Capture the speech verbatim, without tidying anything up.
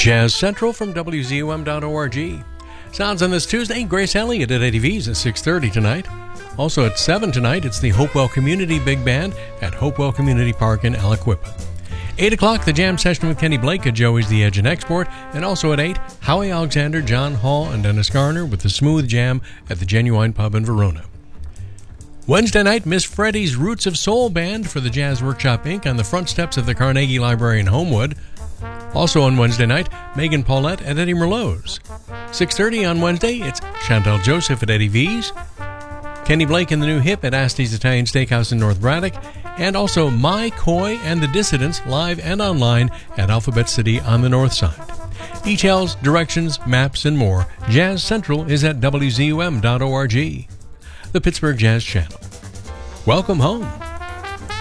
Jazz Central from W Z U M dot org. Sounds on this Tuesday, Grace Elliott at Eddie V's at six thirty tonight. Also at seven tonight, it's the Hopewell Community Big Band at Hopewell Community Park in Aliquippa. eight o'clock, the jam session with Kenny Blake at Joey's The Edge and Export. And also at eight, Howie Alexander, John Hall, and Dennis Garner with the Smooth Jam at the Genuine Pub in Verona. Wednesday night, Miss Freddie's Roots of Soul Band for the Jazz Workshop Incorporated on the front steps of the Carnegie Library in Homewood. Also on Wednesday night, Megan Paulette at Eddie Merlot's. six thirty on Wednesday, it's Chantal Joseph at Eddie V's, Kenny Blake and the New Hip at Asti's Italian Steakhouse in North Braddock, and also My Coy and the Dissidents live and online at Alphabet City on the north side. Details, directions, maps, and more, Jazz Central is at W Z U M dot org. The Pittsburgh Jazz Channel. Welcome home.